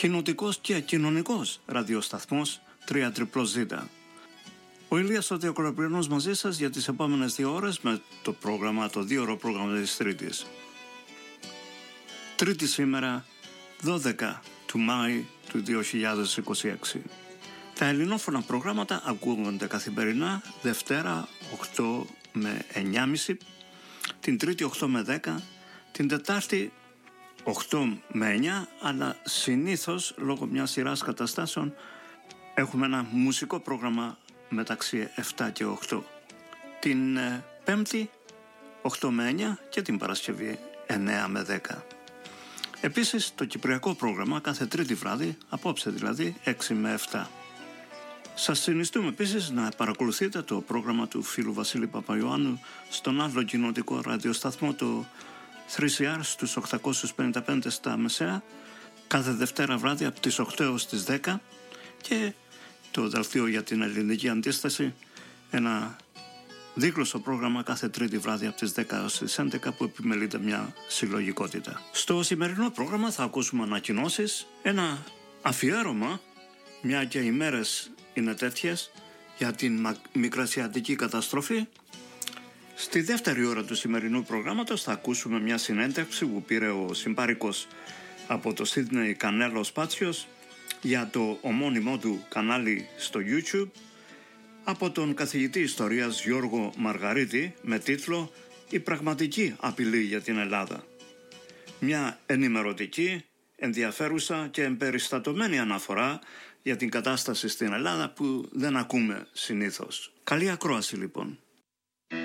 κοινοτικός και κοινωνικός ραδιοσταθμός 3ZZZ. Ο Ηλίας ο Διοκολαπριανός μαζί σας για τις επόμενες 2 ώρες με το πρόγραμμα, το 2ωρο πρόγραμμα της Τρίτης. Τρίτη σήμερα, 12 του Μάη του 2026. Τα ελληνόφωνα προγράμματα ακούγονται καθημερινά Δευτέρα 8 με 9.30, την Τρίτη 8 με 10, την Τετάρτη 8 με 9, αλλά συνήθως λόγω μιας σειράς καταστάσεων έχουμε ένα μουσικό πρόγραμμα μεταξύ 7 και 8. Την Πέμπτη 8 με 9 και την Παρασκευή 9 με 10. Επίσης το κυπριακό πρόγραμμα κάθε Τρίτη βράδυ, απόψε δηλαδή 6 με 7. Σας συνιστούμε επίσης να παρακολουθείτε το πρόγραμμα του φίλου Βασίλη Παπαϊωάννου στον άλλο κοινοτικό ραδιοσταθμό, το 3CR στους 855 στα Μεσαία, κάθε Δευτέρα βράδυ από τις 8 έως τις 10, και το δελτίο για την ελληνική αντίσταση, ένα δίγλωσσο πρόγραμμα κάθε Τρίτη βράδυ από τις 10 έως τις 11 που επιμελείται μια συλλογικότητα. Στο σημερινό πρόγραμμα θα ακούσουμε ανακοινώσεις, ένα αφιέρωμα, μια και οι μέρες είναι τέτοιες, για την μικρασιατική καταστροφή. Στη δεύτερη ώρα του σημερινού προγράμματος θα ακούσουμε μια συνέντευξη που πήρε ο συμπάρικος από το Σίδνεϊ Κανέλος Σπάτσιος για το ομώνυμό του κανάλι στο YouTube από τον καθηγητή ιστορίας Γιώργο Μαργαρίτη με τίτλο «Η πραγματική απειλή για την Ελλάδα». Μια ενημερωτική, ενδιαφέρουσα και εμπεριστατωμένη αναφορά για την κατάσταση στην Ελλάδα που δεν ακούμε συνήθως. Καλή ακρόαση λοιπόν.